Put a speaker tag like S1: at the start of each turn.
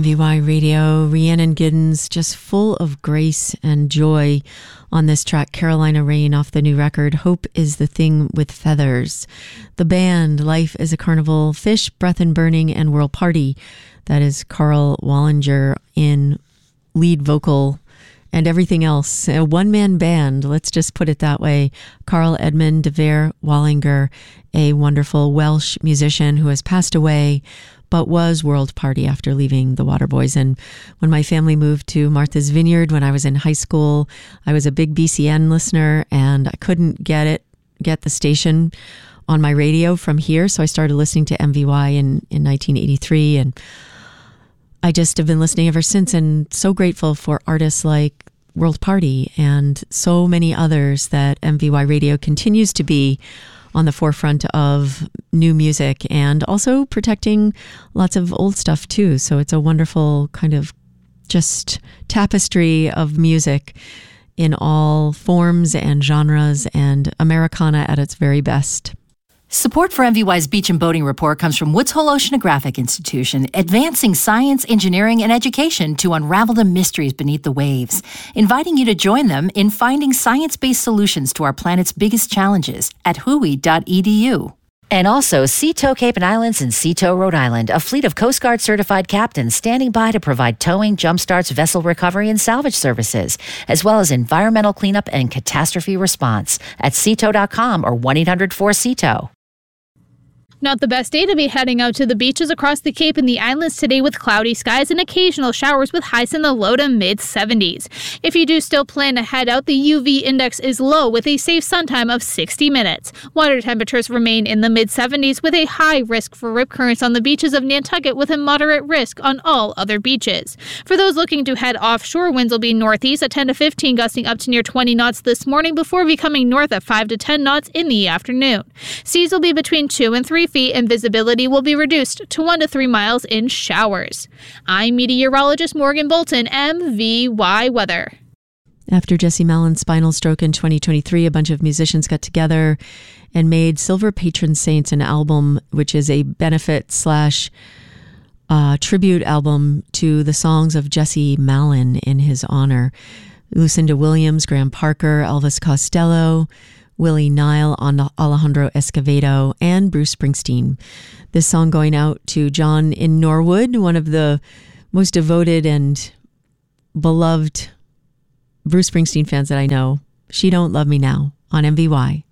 S1: MVY Radio. Rhiannon Giddens, just full of grace and joy on this track, Carolina Rain, off the new record, Hope is the Thing with Feathers. The band, Life is a Carnival, Fish, Breath and Burning, and World Party. That is Carl Wallinger in lead vocal and everything else. A one-man band, let's just put it that way. Carl Edmund de Vere Wallinger, a wonderful Welsh musician who has passed away, but was World Party after leaving the Waterboys. And when my family moved to Martha's Vineyard when I was in high school, I was a big BCN listener, and I couldn't get the station on my radio from here, so I started listening to MVY in 1983, and I just have been listening ever since, and so grateful for artists like World Party and so many others that MVY Radio continues to be on the forefront of new music and also protecting lots of old stuff too. So it's a wonderful kind of just tapestry of music in all forms and genres, and Americana at its very best.
S2: Support for MVY's Beach and Boating Report comes from Woods Hole Oceanographic Institution, advancing science, engineering, and education to unravel the mysteries beneath the waves, inviting you to join them in finding science-based solutions to our planet's biggest challenges at hui.edu. And also Sea-Tow Cape and Islands and Sea-Tow Rhode Island, a fleet of Coast Guard certified captains standing by to provide towing, jumpstarts, vessel recovery, and salvage services, as well as environmental cleanup and catastrophe response at seatow.com or 1-800-4-SEATOW.
S3: Not the best day to be heading out to the beaches across the Cape and the islands today, with cloudy skies and occasional showers with highs in the low to mid 70s. If you do still plan to head out, the UV index is low with a safe sun time of 60 minutes. Water temperatures remain in the mid 70s with a high risk for rip currents on the beaches of Nantucket, with a moderate risk on all other beaches. For those looking to head offshore, winds will be northeast at 10 to 15, gusting up to near 20 knots this morning before becoming north at 5 to 10 knots in the afternoon. Seas will be between 2 and 3 feet, and visibility will be reduced to 1 to 3 miles in showers. I'm meteorologist Morgan Bolton, MVY Weather.
S1: After Jesse Mallin's spinal stroke in 2023, a bunch of musicians got together and made Silver Patron Saints, an album which is a benefit / tribute album to the songs of Jesse Malin in his honor. Lucinda Williams, Graham Parker, Elvis Costello, Willie Nile, Alejandro Escovedo, and Bruce Springsteen. This song going out to John in Norwood, one of the most devoted and beloved Bruce Springsteen fans that I know. She Don't Love Me Now on MVY.